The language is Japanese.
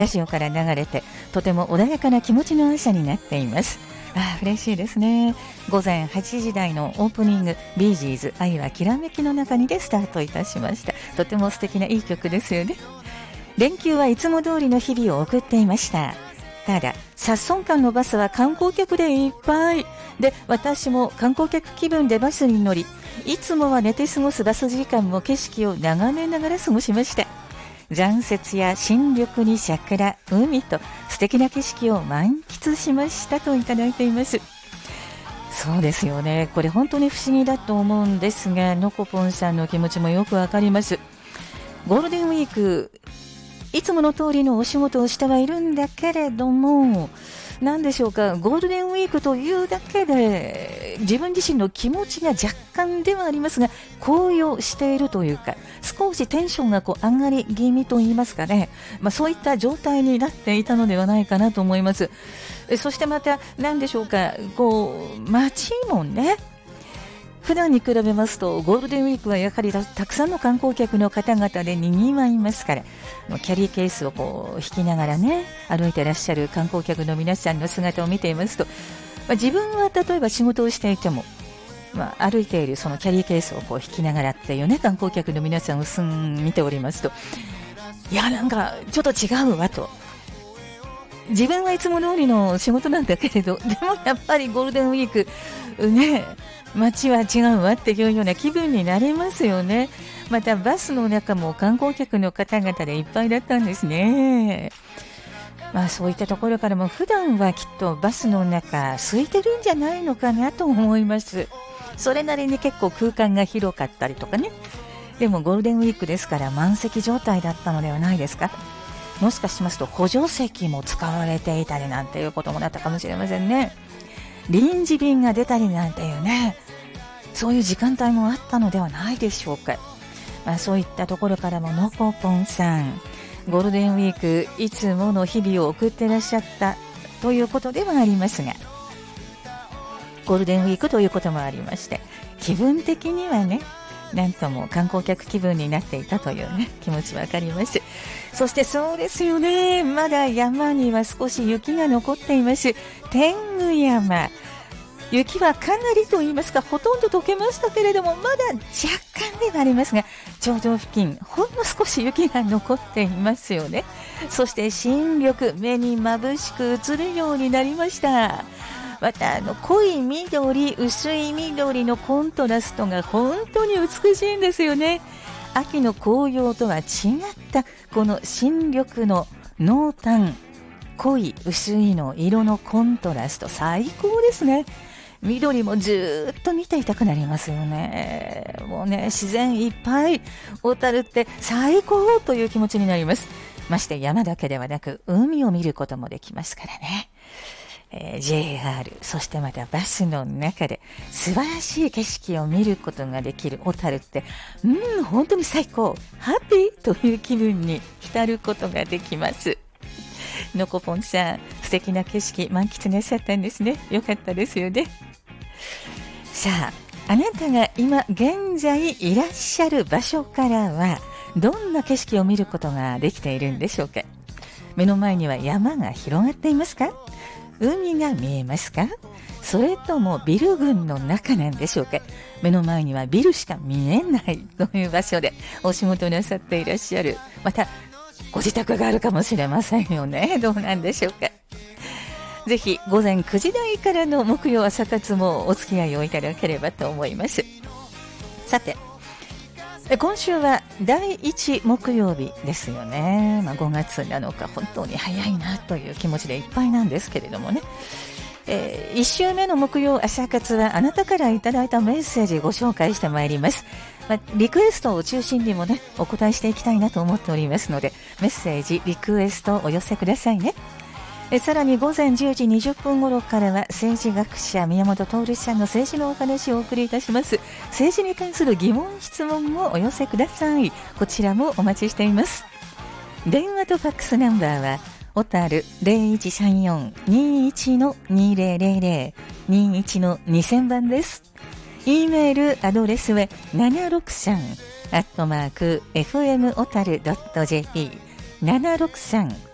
ラジオから流れて、とても穏やかな気持ちの朝になっています。嬉しいですね。午前8時台のオープニング、ビージーズ愛はきらめきの中にでスタートいたしました。とても素敵ないい曲ですよね。連休はいつも通りの日々を送っていました。ただ、殺損間のバスは観光客でいっぱいで、私も観光客気分でバスに乗り、いつもは寝て過ごすバス時間も景色を眺めながら過ごしました。残雪や新緑に桜、海と素敵な景色を満喫しましたといただいています。そうですよね。これ本当に不思議だと思うんですが、のこぽんさんの気持ちもよくわかります。ゴールデンウィーク、いつもの通りのお仕事をしてはいるんだけれども、何でしょうか、ゴールデンウィークというだけで自分自身の気持ちが若干ではありますが高揚しているというか、少しテンションが上がり気味と言いますかね、そういった状態になっていたのではないかなと思います。そしてまた何でしょうか、街もね、普段に比べますとゴールデンウィークはやはり たくさんの観光客の方々で賑わいますから、キャリーケースを引きながらね歩いていらっしゃる観光客の皆さんの姿を見ていますと、自分は例えば仕事をしていても、歩いているそのキャリーケースを引きながらっていうね観光客の皆さんを見ておりますと、いやなんかちょっと違うわと、自分はいつも通りの仕事なんだけれど、でもやっぱりゴールデンウィークね、街は違うわっていうような気分になりますよね。またバスの中も観光客の方々でいっぱいだったんですね。そういったところからも普段はきっとバスの中空いてるんじゃないのかなと思います。それなりに結構空間が広かったりとかね。でもゴールデンウィークですから満席状態だったのではないですか。もしかしますと補助席も使われていたりなんていうこともなったかもしれませんね。臨時便が出たりなんていうね、そういう時間帯もあったのではないでしょうか。そういったところからものこぽんさん、ゴールデンウィークいつもの日々を送ってらっしゃったということではありますが、ゴールデンウィークということもありまして、気分的にはね、なんとも観光客気分になっていたというね気持ちわかります。そしてそうですよね、まだ山には少し雪が残っています。天狗山、雪はかなりと言いますかほとんど溶けましたけれども、まだ若干ではありますが頂上付近ほんの少し雪が残っていますよね。そして新緑、目に眩しく映るようになりました。また濃い緑、薄い緑のコントラストが本当に美しいんですよね。秋の紅葉とは違ったこの新緑の濃淡、濃い薄いの色のコントラスト、最高ですね。緑もずっと見ていたくなりますよね。もうね、自然いっぱい、小樽って最高という気持ちになります。まして山だけではなく海を見ることもできますからね。JR、そしてまたバスの中で素晴らしい景色を見ることができる小樽って、本当に最高、ハッピーという気分に浸ることができます。のこぽんさん、素敵な景色満喫なさったんですね。よかったですよね。さあ、あなたが今現在いらっしゃる場所からはどんな景色を見ることができているんでしょうか。目の前には山が広がっていますか、海が見えますか、それともビル群の中なんでしょうか。目の前にはビルしか見えないという場所でお仕事なさっていらっしゃる、またご自宅があるかもしれませんよね。どうなんでしょうか。ぜひ午前9時台からの木曜朝活もお付き合いをいただければと思います。さて、今週は第1木曜日ですよね。5月7日、本当に早いなという気持ちでいっぱいなんですけれどもね。1週目の木曜朝活はあなたからいただいたメッセージご紹介してまいります。リクエストを中心にもねお答えしていきたいなと思っておりますので、メッセージリクエストをお寄せくださいね。さらに午前10時20分頃からは政治学者宮本徹さんの政治のお話をお送りいたします。政治に関する疑問質問もお寄せください。こちらもお待ちしています。電話とファックスナンバーは小樽 0134-21-2000 21-2000 番です。E メールアドレスは763@fmotaru.jp 763